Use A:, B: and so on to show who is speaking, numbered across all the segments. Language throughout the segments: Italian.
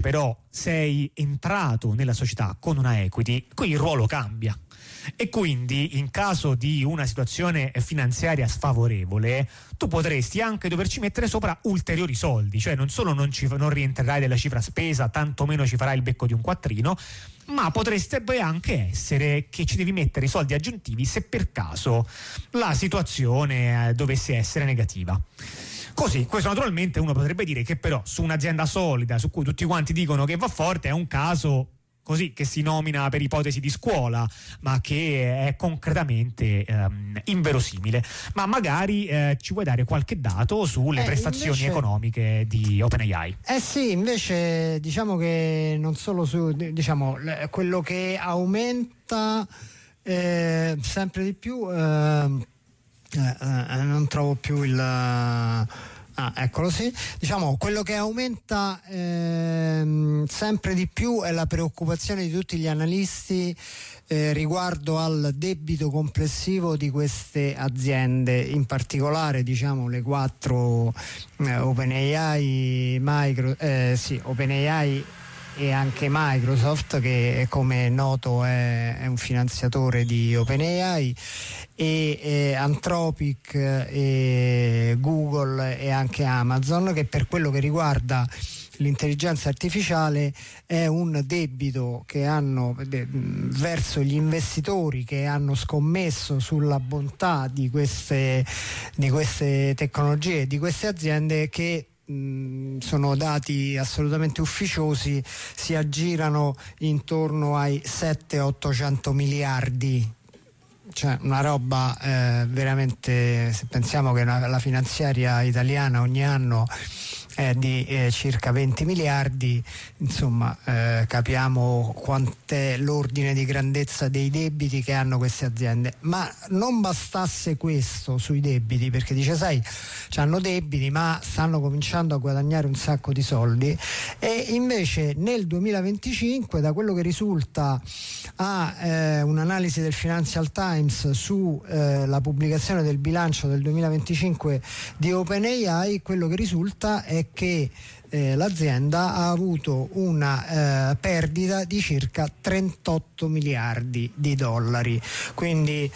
A: però sei entrato nella società con una equity, qui il ruolo cambia. E quindi in caso di una situazione finanziaria sfavorevole tu potresti anche doverci mettere sopra ulteriori soldi, cioè non solo non rientrerai della cifra spesa, tantomeno ci farai il becco di un quattrino, ma potrebbe anche essere che ci devi mettere i soldi aggiuntivi se per caso la situazione dovesse essere negativa. Così, questo naturalmente uno potrebbe dire che però su un'azienda solida, su cui tutti quanti dicono che va forte, è un caso così che si nomina per ipotesi di scuola, ma che è concretamente inverosimile. Ma magari ci vuoi dare qualche dato sulle prestazioni economiche di OpenAI?
B: Sì, invece diciamo che non solo su, diciamo, quello che aumenta sempre di più, non trovo più il... eccolo, sì. Diciamo, quello che aumenta sempre di più è la preoccupazione di tutti gli analisti riguardo al debito complessivo di queste aziende, in particolare diciamo le 4 OpenAI, OpenAI e anche Microsoft, che come è noto è un finanziatore di OpenAI, e Anthropic, e Google e anche Amazon, che per quello che riguarda l'intelligenza artificiale è un debito che hanno verso gli investitori che hanno scommesso sulla bontà di queste tecnologie, di queste aziende, che sono dati assolutamente ufficiosi, si aggirano intorno ai 700-800 miliardi. Cioè una roba veramente, se pensiamo che la finanziaria italiana ogni anno è di circa 20 miliardi, insomma capiamo quant'è l'ordine di grandezza dei debiti che hanno queste aziende. Ma non bastasse questo sui debiti, perché dice, sai, hanno debiti ma stanno cominciando a guadagnare un sacco di soldi, e invece nel 2025, da quello che risulta a un'analisi del Financial Times su la pubblicazione del bilancio del 2025 di OpenAI, quello che risulta è che l'azienda ha avuto una perdita di circa 38 miliardi di dollari, quindi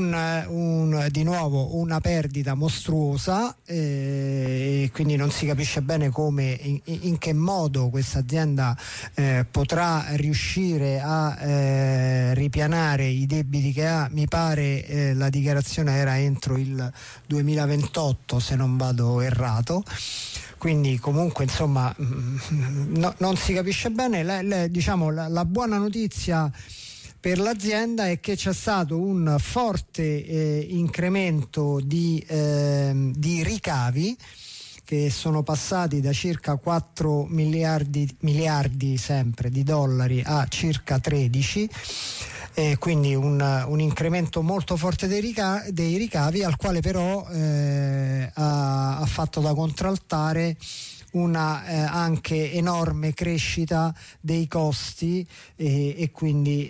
B: di nuovo una perdita mostruosa, quindi non si capisce bene come, in che modo questa azienda potrà riuscire a ripianare i debiti che ha. Mi pare la dichiarazione era entro il 2028, se non vado errato. Quindi comunque insomma non si capisce bene. Diciamo la buona notizia per l'azienda è che c'è stato un forte incremento di ricavi, che sono passati da circa 4 miliardi sempre di dollari a circa 13, quindi un incremento molto forte dei ricavi, al quale però ha fatto da contraltare una anche enorme crescita dei costi, e quindi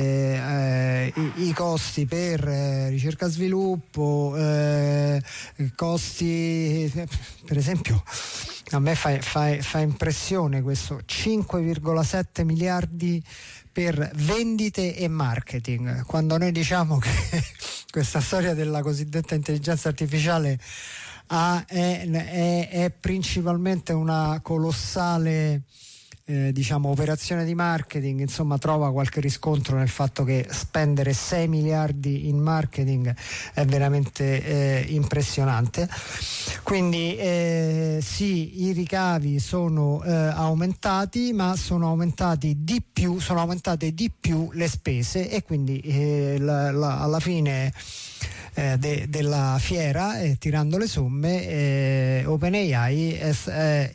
B: i costi per ricerca e sviluppo, costi, per esempio a me fa impressione questo 5,7 miliardi per vendite e marketing, quando noi diciamo che questa storia della cosiddetta intelligenza artificiale è principalmente una colossale diciamo operazione di marketing. Insomma, trova qualche riscontro nel fatto che spendere 6 miliardi in marketing è veramente impressionante. Quindi sì, i ricavi sono aumentati, ma sono aumentate di più le spese, e quindi alla fine della fiera, tirando le somme, OpenAI è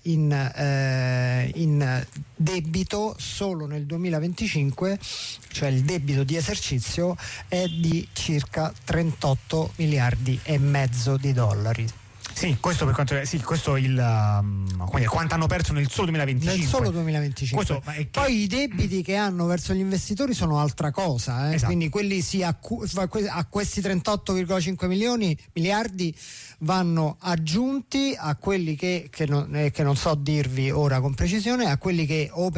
B: in debito solo nel 2025, cioè il debito di esercizio è di circa 38 miliardi e mezzo di dollari.
A: Sì, questo per quanto questo quanto hanno perso nel solo 2025.
B: Nel solo 2025. Poi i debiti che hanno verso gli investitori sono altra cosa,
A: esatto.
B: Quindi quelli a questi 38,5 miliardi vanno aggiunti a quelli che non so dirvi ora con precisione, a quelli che